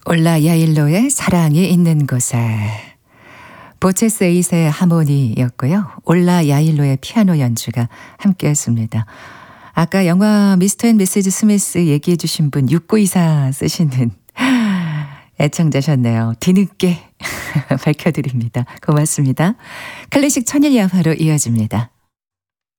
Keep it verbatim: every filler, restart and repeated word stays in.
올라 야일로의 사랑이 있는 곳에. 보체스 에잇의 하모니였고요. 올라 야일로의 피아노 연주가 함께했습니다. 아까 영화 미스터 앤 미시즈 스미스 얘기해 주신 분 육구이사 쓰시는 애청자셨네요. 뒤늦게 밝혀드립니다. 고맙습니다. 클래식 천일야화로 이어집니다.